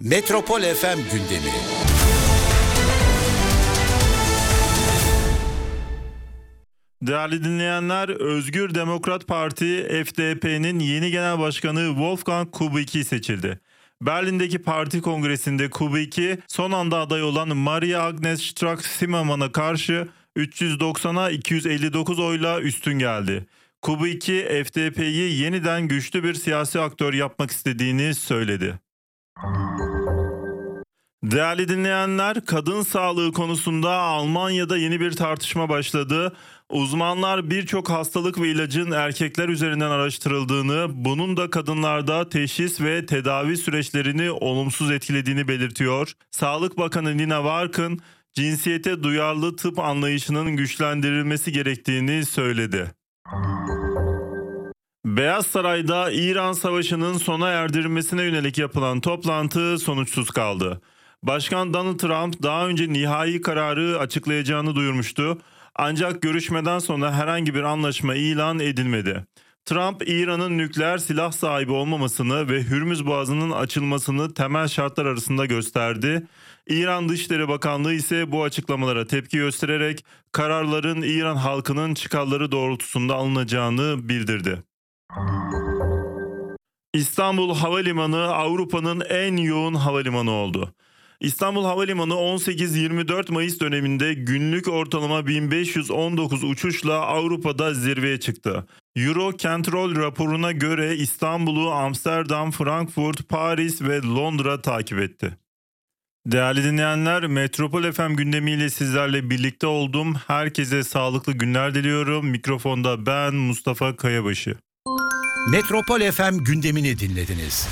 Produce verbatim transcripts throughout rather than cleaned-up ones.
Metropol F M gündemi. Değerli dinleyenler, Özgür Demokrat Parti F D P'nin yeni genel başkanı Wolfgang Kubicki seçildi. Berlin'deki parti kongresinde Kubicki son anda aday olan Maria Agnes Strack-Zimmermann'a karşı üç yüz doksana iki yüz elli dokuz oyla üstün geldi. Kubicki F D P'yi yeniden güçlü bir siyasi aktör yapmak istediğini söyledi. Değerli dinleyenler, kadın sağlığı konusunda Almanya'da yeni bir tartışma başladı. Uzmanlar birçok hastalık ve ilacın erkekler üzerinden araştırıldığını, bunun da kadınlarda teşhis ve tedavi süreçlerini olumsuz etkilediğini belirtiyor. Sağlık Bakanı Nina Warken, cinsiyete duyarlı tıp anlayışının güçlendirilmesi gerektiğini söyledi. Beyaz Saray'da İran Savaşı'nın sona erdirilmesine yönelik yapılan toplantı sonuçsuz kaldı. Başkan Donald Trump daha önce nihai kararı açıklayacağını duyurmuştu. Ancak görüşmeden sonra herhangi bir anlaşma ilan edilmedi. Trump, İran'ın nükleer silah sahibi olmamasını ve Hürmüz Boğazı'nın açılmasını temel şartlar arasında gösterdi. İran Dışişleri Bakanlığı ise bu açıklamalara tepki göstererek kararların İran halkının çıkarları doğrultusunda alınacağını bildirdi. İstanbul Havalimanı Avrupa'nın en yoğun havalimanı oldu. İstanbul Havalimanı on sekiz yirmi dört Mayıs döneminde günlük ortalama bin beş yüz on dokuz uçuşla Avrupa'da zirveye çıktı. Eurocontrol raporuna göre İstanbul'u Amsterdam, Frankfurt, Paris ve Londra takip etti. Değerli dinleyenler, Metropol F M gündemiyle sizlerle birlikte oldum. Herkese sağlıklı günler diliyorum. Mikrofonda ben Mustafa Kayabaşı. Metropol F M gündemini dinlediniz.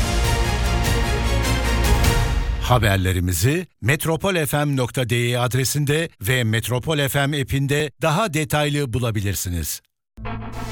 Haberlerimizi metropol f m nokta d e adresinde ve Metropol F M app'inde daha detaylı bulabilirsiniz.